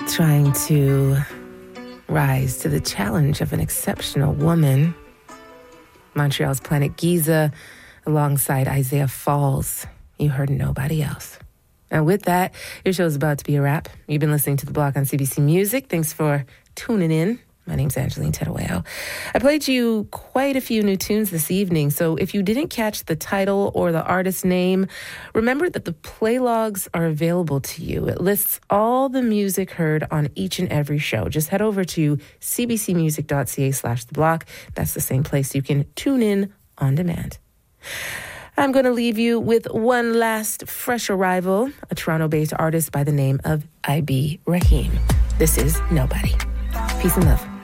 trying to rise to the challenge of an exceptional woman. Montreal's Planet Giza alongside Isaiah Falls. You heard Nobody Else. And with that, your show is about to be a wrap. You've been listening to The Block on CBC Music. Thanks for tuning in. My name's Angeline Terueo. I played you quite a few new tunes this evening, so if you didn't catch the title or the artist name, remember that the play logs are available to you. It lists all the music heard on each and every show. Just head over to cbcmusic.ca/theblock. That's the same place you can tune in on demand. I'm going to leave you with one last fresh arrival, a Toronto-based artist by the name of I.B. Rahim. This is Nobody. Peace and love.